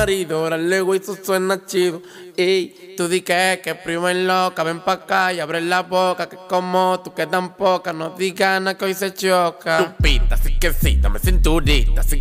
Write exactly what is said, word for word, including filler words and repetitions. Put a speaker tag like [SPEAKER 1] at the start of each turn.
[SPEAKER 1] marido, órale, güey, eso suena chido. Ey, tú di que, que primo en loca, ven pa' acá y abre la boca, que como tú que tan poca, no digas nada que hoy se choca.
[SPEAKER 2] Tu pita, sí que sí, dame cinturita, sí